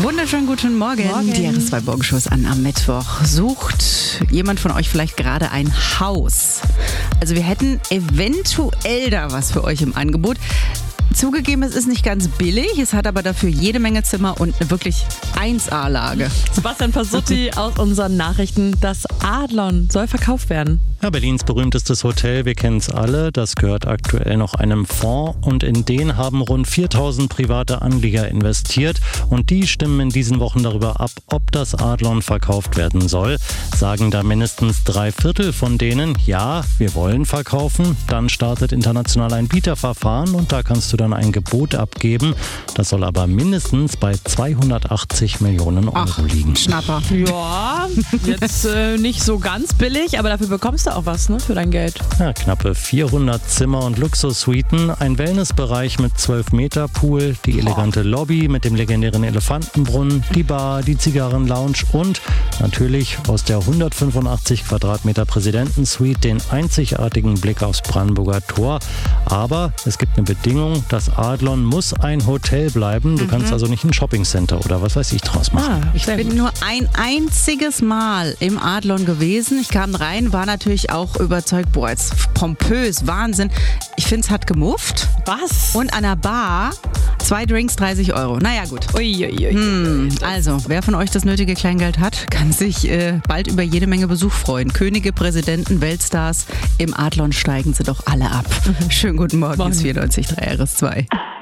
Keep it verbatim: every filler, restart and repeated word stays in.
Wunderschönen guten Morgen. Morgen. Die R S zwei Morgenshow ist an am Mittwoch. Sucht jemand von euch vielleicht gerade ein Haus? Also wir hätten eventuell da was für euch im Angebot. Zugegeben, es ist nicht ganz billig, es hat aber dafür jede Menge Zimmer und eine wirklich eins A-Lage. Sebastian Pasutti aus unseren Nachrichten. Das Adlon soll verkauft werden. Ja, Berlins berühmtestes Hotel, wir kennen es alle, das gehört aktuell noch einem Fonds und in den haben rund viertausend private Anleger investiert und die stimmen in diesen Wochen darüber ab, ob das Adlon verkauft werden soll. Sagen da mindestens drei Viertel von denen, ja, wir wollen verkaufen. Dann startet international ein Bieterverfahren und da kannst du dann ein Gebot abgeben. Das soll aber mindestens bei zweihundertachtzig Millionen Euro Ach, liegen. Schnapper. Ja, jetzt äh, nicht so ganz billig, aber dafür bekommst du auch was, ne, für dein Geld. Ja, knappe vierhundert Zimmer und Luxussuiten, ein Wellnessbereich mit zwölf Meter Pool, die elegante Lobby mit dem legendären Elefantenbrunnen, die Bar, die Zigarrenlounge und natürlich aus der hundertfünfundachtzig Quadratmeter Präsidentensuite den einzigartigen Blick aufs Brandenburger Tor. Aber es gibt eine Bedingung, das Adlon muss ein Hotel bleiben. Du mhm. kannst also nicht ein Shoppingcenter oder was weiß ich draus machen. Ah, Ich bin nur ein einziges Mal im Adlon gewesen. Ich kam rein, war natürlich auch überzeugt, boah, jetzt pompös, Wahnsinn. Ich finde, es hat gemufft. Was? Und an der Bar zwei Drinks, dreißig Euro. Naja, gut. Uiuiui. Hm, also, wer von euch das nötige Kleingeld hat, kann sich äh, bald über jede Menge Besuch freuen. Könige, Präsidenten, Weltstars, im Adlon steigen sie doch alle ab. Mhm. Schönen guten Morgen, Morgen. ist vierundneunzig Komma drei R S zwei.